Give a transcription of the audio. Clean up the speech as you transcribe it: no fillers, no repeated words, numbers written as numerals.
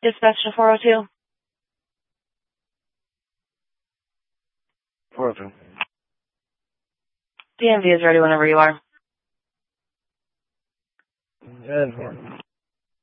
Dispatch to 402. 402. DMV is ready whenever you are. And